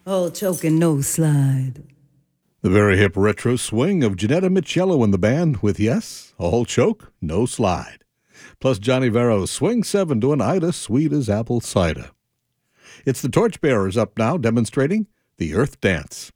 All choke and no slide. The very hip retro swing of Janetta Michello and the band with Yes, All Choke, No Slide. Plus Johnny Vero's Swing 7 doing Ida Sweet as Apple Cider. It's the Torchbearers up now demonstrating the Earth Dance.